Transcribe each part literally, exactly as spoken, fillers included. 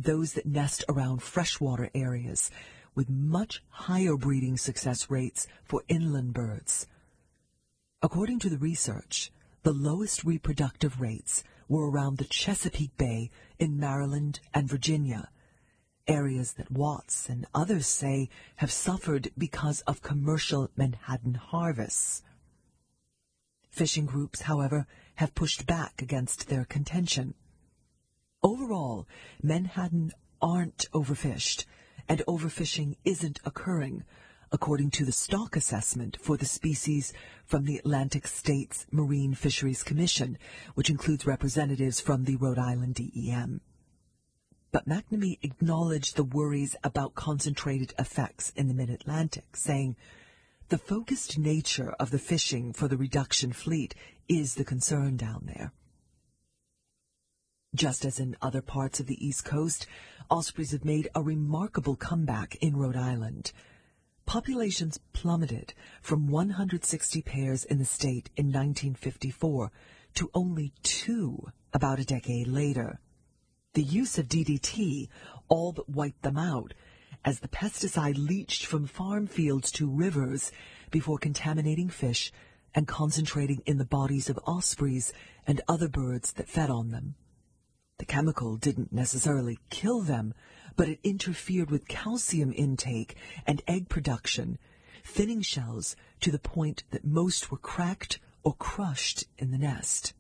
and those that nest around freshwater areas, with much higher breeding success rates for inland birds. According to the research, the lowest reproductive rates were around the Chesapeake Bay in Maryland and Virginia, areas that Watts and others say have suffered because of commercial Manhattan harvests. Fishing groups, however, have pushed back against their contention. Overall, Manhattan aren't overfished, and overfishing isn't occurring, according to the stock assessment for the species from the Atlantic States Marine Fisheries Commission, which includes representatives from the Rhode Island D E M. But McNamee acknowledged the worries about concentrated effects in the mid-Atlantic, saying, "The focused nature of the fishing for the reduction fleet is the concern down there." Just as in other parts of the East Coast, ospreys have made a remarkable comeback in Rhode Island. Populations plummeted from one hundred sixty pairs in the state in nineteen fifty-four to only two about a decade later. The use of D D T all but wiped them out, as the pesticide leached from farm fields to rivers before contaminating fish and concentrating in the bodies of ospreys and other birds that fed on them. The chemical didn't necessarily kill them, but it interfered with calcium intake and egg production, thinning shells to the point that most were cracked or crushed in the nest.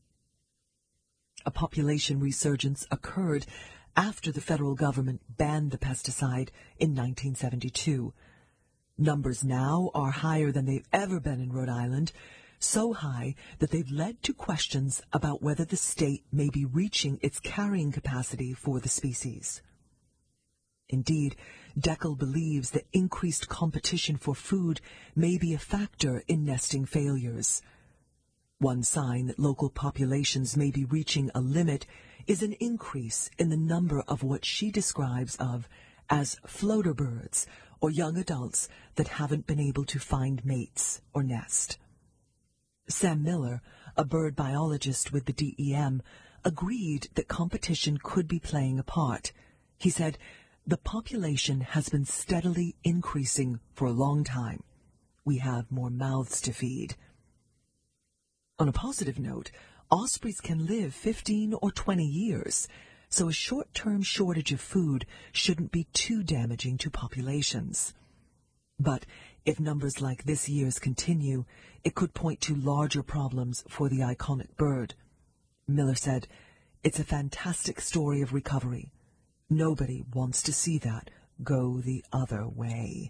A population resurgence occurred after the federal government banned the pesticide in nineteen seventy-two. Numbers now are higher than they've ever been in Rhode Island, so high that they've led to questions about whether the state may be reaching its carrying capacity for the species. Indeed, Deckel believes that increased competition for food may be a factor in nesting failures. One sign that local populations may be reaching a limit is an increase in the number of what she describes of as floater birds, or young adults that haven't been able to find mates or nest. Sam Miller, a bird biologist with the D E M, agreed that competition could be playing a part. He said, "The population has been steadily increasing for a long time. We have more mouths to feed." On a positive note, ospreys can live fifteen or twenty years, so a short-term shortage of food shouldn't be too damaging to populations. But if numbers like this year's continue, it could point to larger problems for the iconic bird. Miller said, "It's a fantastic story of recovery. Nobody wants to see that go the other way."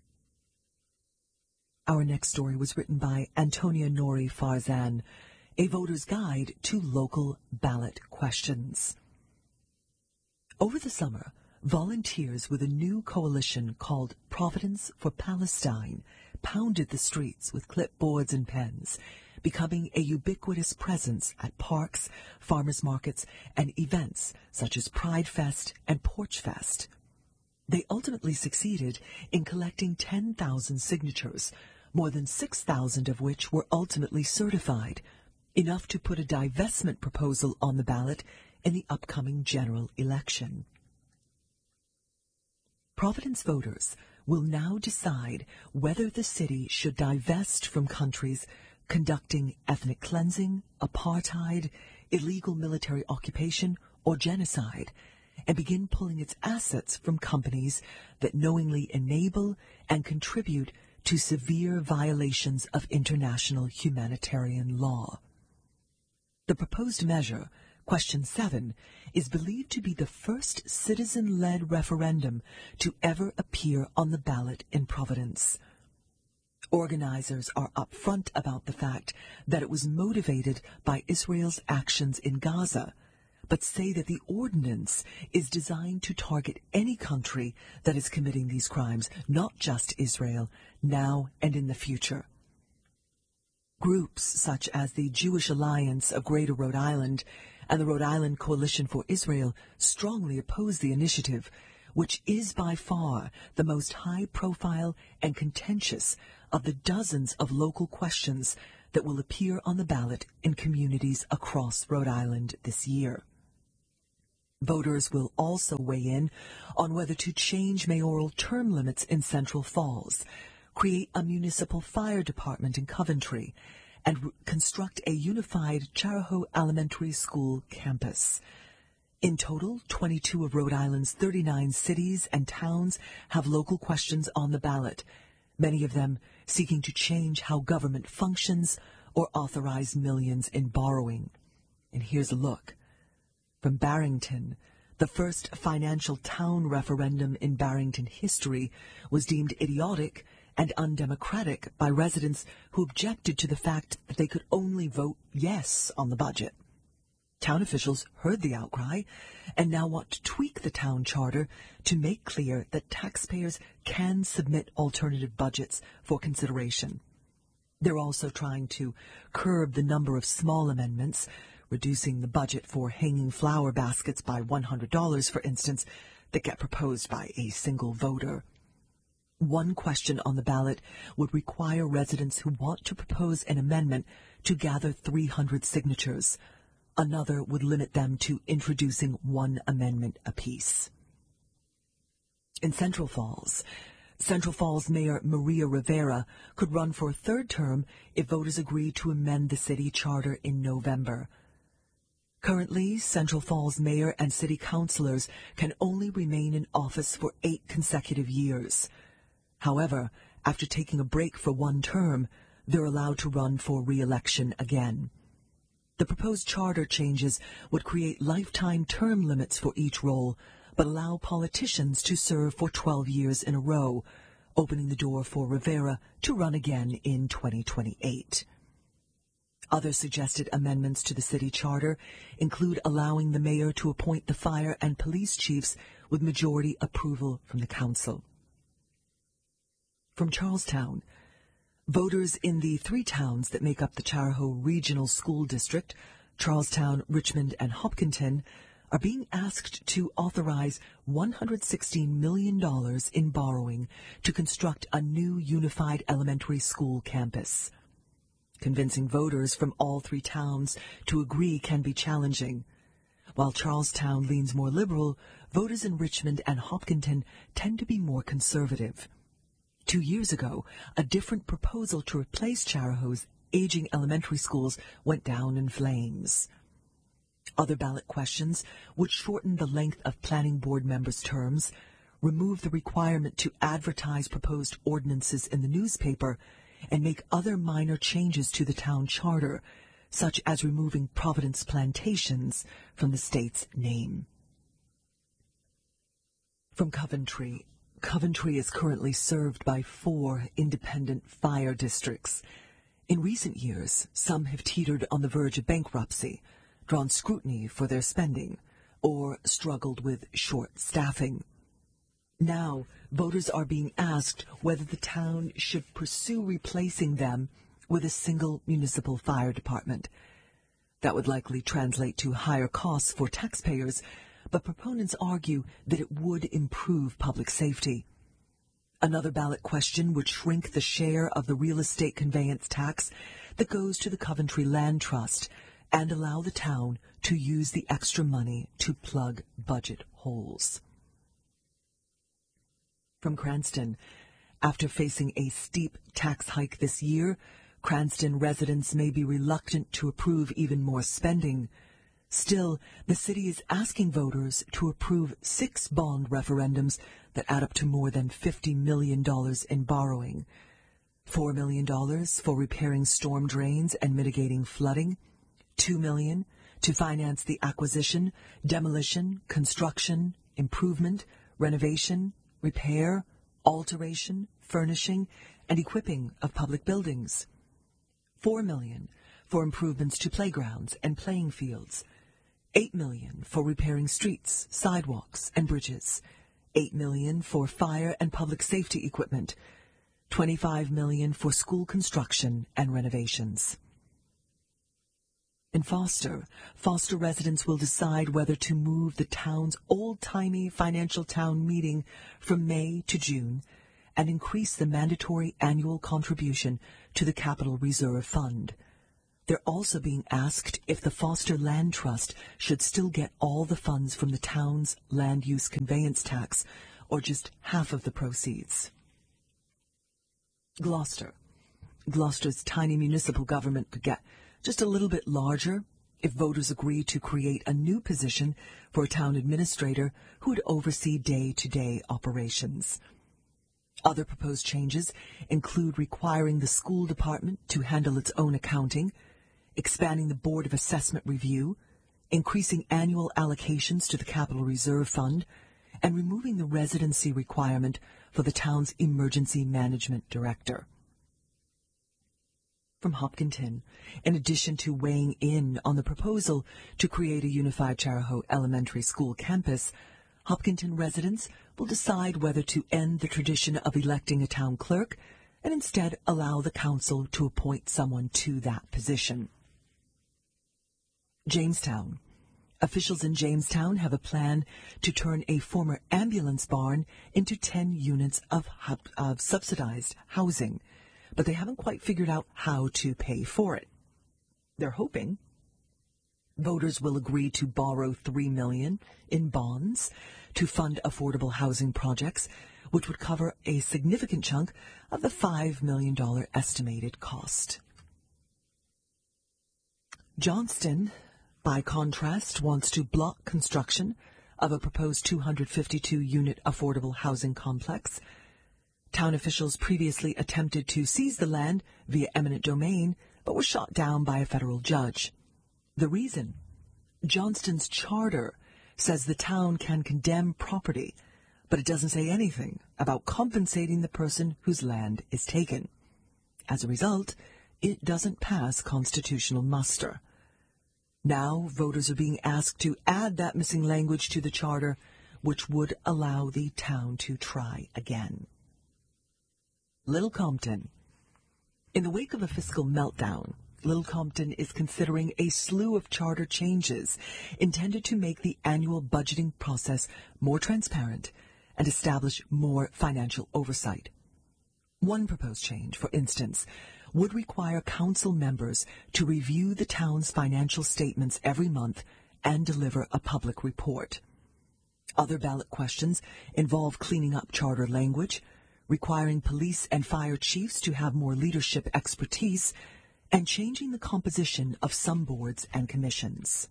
Our next story was written by Antonia Nori Farzan, a voter's guide to local ballot questions. Over the summer, volunteers with a new coalition called Providence for Palestine pounded the streets with clipboards and pens, becoming a ubiquitous presence at parks, farmers markets, and events such as Pride Fest and Porch Fest. They ultimately succeeded in collecting ten thousand signatures, more than six thousand of which were ultimately certified, enough to put a divestment proposal on the ballot in the upcoming general election. Providence voters will now decide whether the city should divest from countries conducting ethnic cleansing, apartheid, illegal military occupation, or genocide, and begin pulling its assets from companies that knowingly enable and contribute to severe violations of international humanitarian law. The proposed measure, Question seven, is believed to be the first citizen-led referendum to ever appear on the ballot in Providence. Organizers are upfront about the fact that it was motivated by Israel's actions in Gaza, but say that the ordinance is designed to target any country that is committing these crimes, not just Israel, now and in the future. Groups such as the Jewish Alliance of Greater Rhode Island and the Rhode Island Coalition for Israel strongly oppose the initiative, which is by far the most high-profile and contentious of the dozens of local questions that will appear on the ballot in communities across Rhode Island this year. Voters will also weigh in on whether to change mayoral term limits in Central Falls, create a municipal fire department in Coventry, and r- construct a unified Charahoe Elementary School campus. In total, twenty-two of Rhode Island's thirty-nine cities and towns have local questions on the ballot, many of them seeking to change how government functions or authorize millions in borrowing. And here's a look. From Barrington, the first financial town referendum in Barrington history was deemed idiotic and undemocratic by residents who objected to the fact that they could only vote yes on the budget. Town officials heard the outcry and now want to tweak the town charter to make clear that taxpayers can submit alternative budgets for consideration. They're also trying to curb the number of small amendments, reducing the budget for hanging flower baskets by one hundred dollars, for instance, that get proposed by a single voter. One question on the ballot would require residents who want to propose an amendment to gather three hundred signatures. Another would limit them to introducing one amendment apiece. In Central Falls, Central Falls Mayor Maria Rivera could run for a third term if voters agree to amend the city charter in November. Currently, Central Falls mayor and city councilors can only remain in office for eight consecutive years. However, after taking a break for one term, they're allowed to run for re-election again. The proposed charter changes would create lifetime term limits for each role, but allow politicians to serve for twelve years in a row, opening the door for Rivera to run again in twenty twenty-eight. Other suggested amendments to the city charter include allowing the mayor to appoint the fire and police chiefs with majority approval from the council. From Charlestown, voters in the three towns that make up the Charahoe Regional School District, Charlestown, Richmond, and Hopkinton, are being asked to authorize one hundred sixteen million dollars in borrowing to construct a new unified elementary school campus. Convincing voters from all three towns to agree can be challenging. While Charlestown leans more liberal, voters in Richmond and Hopkinton tend to be more conservative. Two years ago, a different proposal to replace Charahoe's aging elementary schools went down in flames. Other ballot questions would shorten the length of planning board members' terms, remove the requirement to advertise proposed ordinances in the newspaper, and make other minor changes to the town charter, such as removing Providence Plantations from the state's name. From Coventry, Coventry is currently served by four independent fire districts. In recent years, some have teetered on the verge of bankruptcy, drawn scrutiny for their spending, or struggled with short staffing. Now, voters are being asked whether the town should pursue replacing them with a single municipal fire department. That would likely translate to higher costs for taxpayers, but proponents argue that it would improve public safety. Another ballot question would shrink the share of the real estate conveyance tax that goes to the Coventry Land Trust and allow the town to use the extra money to plug budget holes. From Cranston, after facing a steep tax hike this year, Cranston residents may be reluctant to approve even more spending. Still, the city is asking voters to approve six bond referendums that add up to more than fifty million dollars in borrowing. four million dollars for repairing storm drains and mitigating flooding, two million dollars to finance the acquisition, demolition, construction, improvement, renovation, repair, alteration, furnishing, and equipping of public buildings. Four million dollars for improvements to playgrounds and playing fields. Eight million dollars for repairing streets, sidewalks, and bridges. Eight million dollars for fire and public safety equipment. Twenty-five million dollars for school construction and renovations. In Foster, Foster residents will decide whether to move the town's old-timey financial town meeting from May to June and increase the mandatory annual contribution to the Capital Reserve Fund. They're also being asked if the Foster Land Trust should still get all the funds from the town's land use conveyance tax, or just half of the proceeds. Gloucester. Gloucester's tiny municipal government could get just a little bit larger if voters agree to create a new position for a town administrator who would oversee day-to-day operations. Other proposed changes include requiring the school department to handle its own accounting, expanding the Board of Assessment Review, increasing annual allocations to the Capital Reserve Fund, and removing the residency requirement for the town's emergency management director. From Hopkinton, in addition to weighing in on the proposal to create a unified Charahoe Elementary School campus, Hopkinton residents will decide whether to end the tradition of electing a town clerk and instead allow the council to appoint someone to that position. Jamestown. Officials in Jamestown have a plan to turn a former ambulance barn into ten units of, of subsidized housing, but they haven't quite figured out how to pay for it. They're hoping voters will agree to borrow three million dollars in bonds to fund affordable housing projects, which would cover a significant chunk of the five million dollars estimated cost. Johnston, by contrast, wants to block construction of a proposed two hundred fifty-two unit affordable housing complex. Town officials previously attempted to seize the land via eminent domain, but were shot down by a federal judge. The reason? Johnston's charter says the town can condemn property, but it doesn't say anything about compensating the person whose land is taken. As a result, it doesn't pass constitutional muster. Now, voters are being asked to add that missing language to the charter, which would allow the town to try again. Little Compton. In the wake of a fiscal meltdown, Little Compton is considering a slew of charter changes intended to make the annual budgeting process more transparent and establish more financial oversight. One proposed change, for instance, would require council members to review the town's financial statements every month and deliver a public report. Other ballot questions involve cleaning up charter language, requiring police and fire chiefs to have more leadership expertise, and changing the composition of some boards and commissions.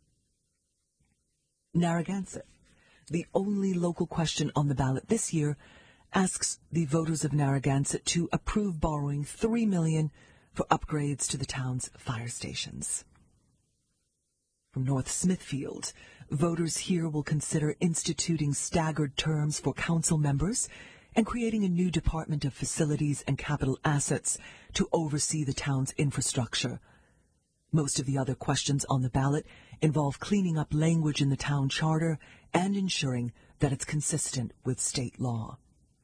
Narragansett, the only local question on the ballot this year, asks the voters of Narragansett to approve borrowing three million dollars for upgrades to the town's fire stations. From North Smithfield, voters here will consider instituting staggered terms for council members and creating a new Department of Facilities and Capital Assets to oversee the town's infrastructure. Most of the other questions on the ballot involve cleaning up language in the town charter and ensuring that it's consistent with state law.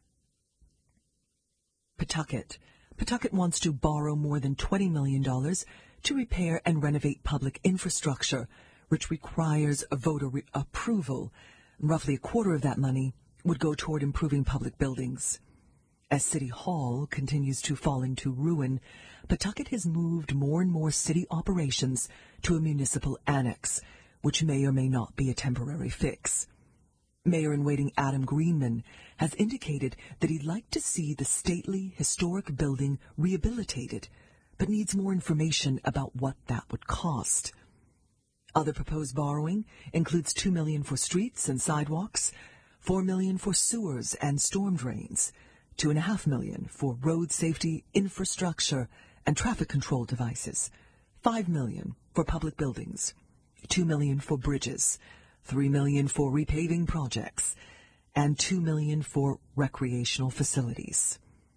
Pawtucket. Pawtucket wants to borrow more than twenty million dollars to repair and renovate public infrastructure, which requires a voter re- approval. Roughly a quarter of that money would go toward improving public buildings. As City Hall continues to fall into ruin, Pawtucket has moved more and more city operations to a municipal annex, which may or may not be a temporary fix. Mayor-in-waiting Adam Greenman has indicated that he'd like to see the stately, historic building rehabilitated, but needs more information about what that would cost. Other proposed borrowing includes two million dollars for streets and sidewalks, four million dollars for sewers and storm drains, two point five million dollars for road safety, infrastructure, and traffic control devices, five million dollars for public buildings, two million dollars for bridges, three million dollars for repaving projects, and two million dollars for recreational facilities.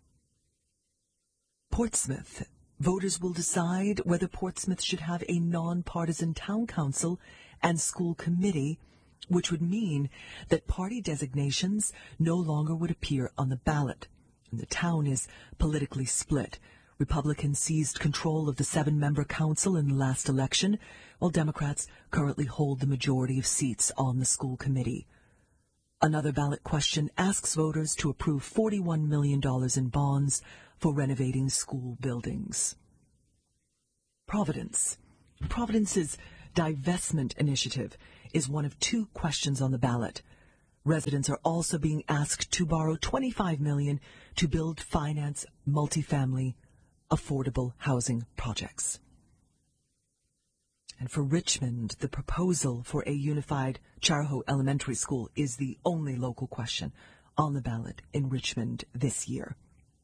Portsmouth. Voters will decide whether Portsmouth should have a non-partisan town council and school committee, which would mean that party designations no longer would appear on the ballot. And the town is politically split. Republicans seized control of the seven-member council in the last election, while Democrats currently hold the majority of seats on the school committee. Another ballot question asks voters to approve forty-one million dollars in bonds for renovating school buildings. Providence. Providence's divestment initiative is one of two questions on the ballot. Residents are also being asked to borrow twenty-five million dollars to build, finance multifamily, affordable housing projects. And for Richmond, the proposal for a unified Charahoe Elementary School is the only local question on the ballot in Richmond this year.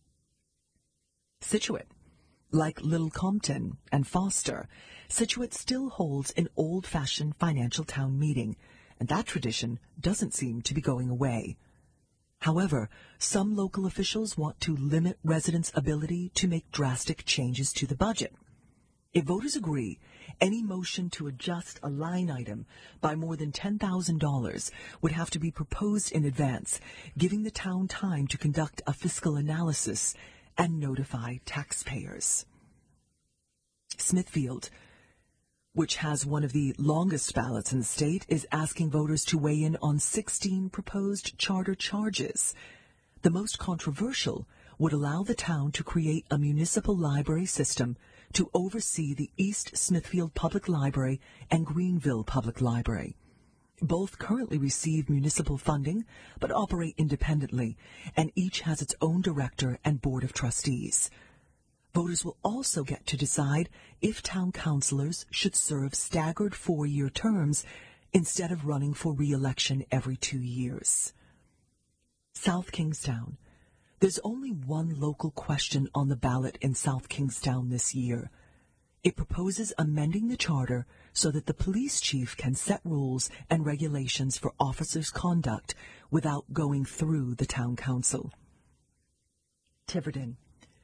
Scituate. Like Little Compton and Foster, Scituate still holds an old-fashioned financial town meeting, and that tradition doesn't seem to be going away. However, some local officials want to limit residents' ability to make drastic changes to the budget. If voters agree, any motion to adjust a line item by more than ten thousand dollars would have to be proposed in advance, giving the town time to conduct a fiscal analysis and notify taxpayers. Smithfield, which has one of the longest ballots in the state, is asking voters to weigh in on sixteen proposed charter charges. The most controversial would allow the town to create a municipal library system to oversee the East Smithfield Public Library and Greenville Public Library. Both currently receive municipal funding, but operate independently, and each has its own director and board of trustees. Voters will also get to decide if town councilors should serve staggered four-year terms instead of running for re-election every two years. South Kingstown. There's only one local question on the ballot in South Kingstown this year. It proposes amending the charter so that the police chief can set rules and regulations for officers' conduct without going through the town council. Tiverton.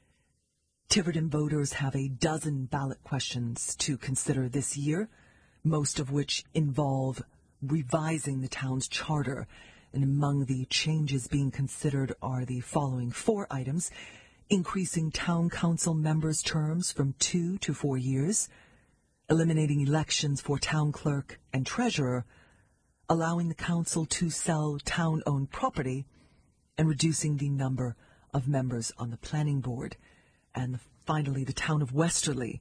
Tiverton voters have a dozen ballot questions to consider this year, most of which involve revising the town's charter. And among the changes being considered are the following four items: increasing town council members' terms from two to four years, eliminating elections for town clerk and treasurer, allowing the council to sell town-owned property, and reducing the number of members on the planning board. And finally, the town of Westerly.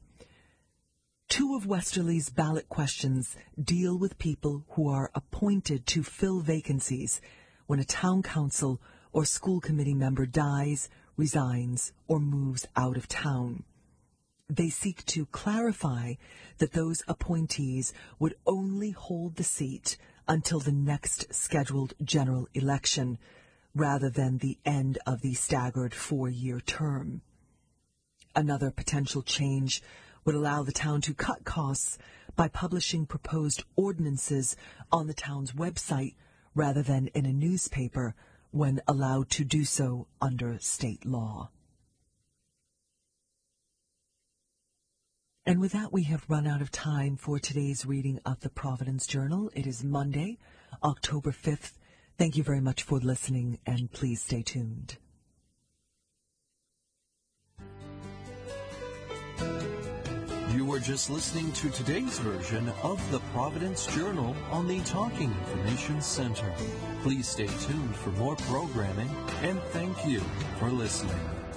Two of Westerly's ballot questions deal with people who are appointed to fill vacancies when a town council or school committee member dies, resigns, or moves out of town. They seek to clarify that those appointees would only hold the seat until the next scheduled general election, rather than the end of the staggered four-year term. Another potential change would allow the town to cut costs by publishing proposed ordinances on the town's website rather than in a newspaper when allowed to do so under state law. And with that, we have run out of time for today's reading of the Providence Journal. It is Monday, October fifth. Thank you very much for listening, and please stay tuned. You were just listening to today's version of the Providence Journal on the Talking Information Center. Please stay tuned for more programming, and thank you for listening.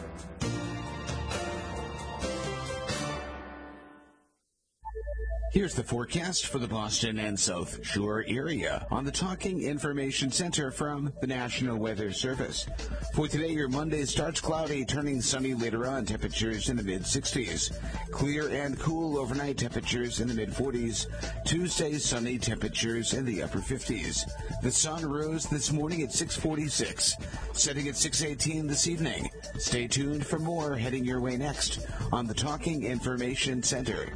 Here's the forecast for the Boston and South Shore area on the Talking Information Center from the National Weather Service. For today, your Monday starts cloudy, turning sunny later on, temperatures in the mid-sixties. Clear and cool overnight, temperatures in the mid-forties. Tuesday, sunny, temperatures in the upper fifties. The sun rose this morning at six forty-six, setting at six eighteen this evening. Stay tuned for more heading your way next on the Talking Information Center.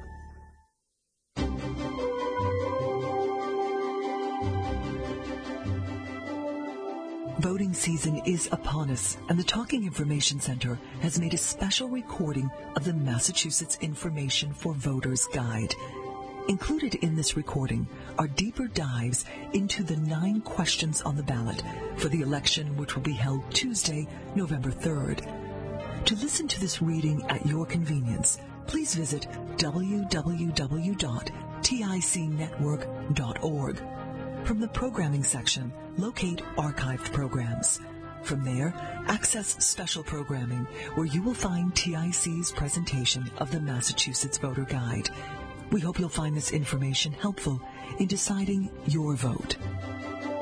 Voting season is upon us, and the Talking Information Center has made a special recording of the Massachusetts Information for Voters Guide. Included in this recording are deeper dives into the nine questions on the ballot for the election, which will be held Tuesday, November third. To listen to this reading at your convenience, please visit w w w dot tic network dot org. From the programming section, locate archived programs. From there, access special programming where you will find T I C's presentation of the Massachusetts Voter Guide. We hope you'll find this information helpful in deciding your vote.